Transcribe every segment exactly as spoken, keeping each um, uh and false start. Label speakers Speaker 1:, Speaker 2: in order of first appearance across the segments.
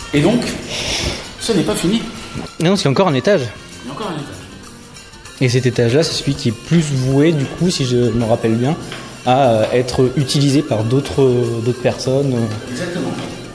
Speaker 1: Et donc, ce n'est pas fini.
Speaker 2: Non, c'est encore un étage.
Speaker 1: Il y a encore un étage.
Speaker 2: Et cet étage-là, c'est celui qui est plus voué, du coup, si je me rappelle bien, à euh, être utilisé par d'autres, euh, d'autres personnes.
Speaker 1: Exactement.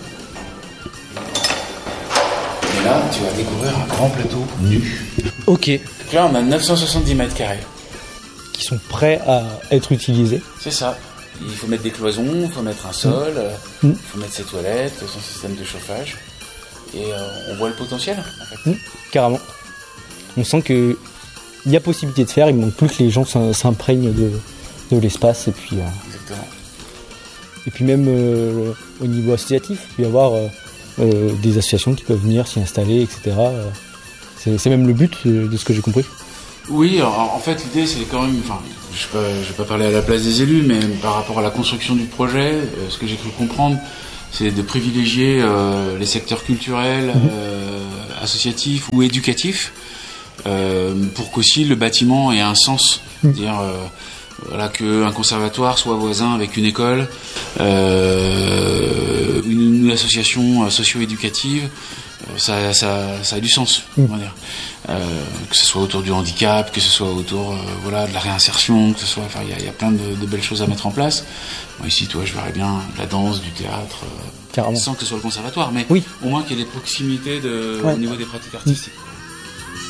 Speaker 1: Et là, tu vas découvrir un grand plateau nu.
Speaker 2: Ok.
Speaker 1: Donc là, on a neuf cent soixante-dix mètres carrés.
Speaker 2: Qui sont prêts à être utilisés.
Speaker 1: C'est ça. Il faut mettre des cloisons, il faut mettre un sol, il
Speaker 2: mmh.
Speaker 1: faut mettre ses toilettes, son système de chauffage. Et euh, on voit le potentiel, en fait.
Speaker 2: Mmh. Carrément. On sent que il y a possibilité de faire, il manque plus que les gens s'imprègnent de, de l'espace. Et puis, euh,
Speaker 1: Exactement.
Speaker 2: Et puis même euh, au niveau associatif, il peut y avoir euh, euh, des associations qui peuvent venir s'y installer, et cetera. C'est, c'est même le but de, de ce que j'ai compris.
Speaker 1: Oui, alors, en fait l'idée c'est quand même, enfin, je ne vais, vais pas parler à la place des élus, mais par rapport à la construction du projet, euh, ce que j'ai cru comprendre, c'est de privilégier euh, les secteurs culturels, mmh. euh, associatifs ou éducatifs, euh, pour qu'aussi le bâtiment ait un sens. Mmh. C'est-à-dire euh, voilà, qu'un conservatoire soit voisin avec une école, euh, une, une association socio-éducative, ça, ça, ça a du sens, mmh. on va dire. Euh, que ce soit autour du handicap, que ce soit autour euh, voilà, de la réinsertion, que ce soit, enfin, il y, y a plein de, de belles choses à mettre en place. Moi, ici, toi, je verrais bien de la danse, du théâtre, euh, sans que ce soit le conservatoire, mais
Speaker 2: oui.
Speaker 1: au moins qu'il y ait des proximités de,
Speaker 2: ouais.
Speaker 1: au niveau des pratiques artistiques. Mmh.